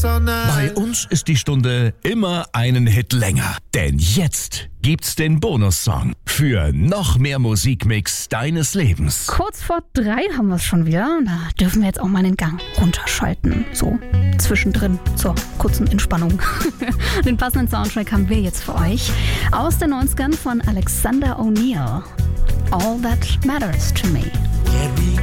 Bei uns ist die Stunde immer einen Hit länger. Denn jetzt gibt's den Bonussong für noch mehr Musikmix deines Lebens. Kurz vor 3 haben wir es schon wieder. Da dürfen wir jetzt auch mal den Gang runterschalten. So zwischendrin zur kurzen Entspannung. Den passenden Soundtrack haben wir jetzt für euch. Aus den 90ern von Alexander O'Neal. All That Matters to Me.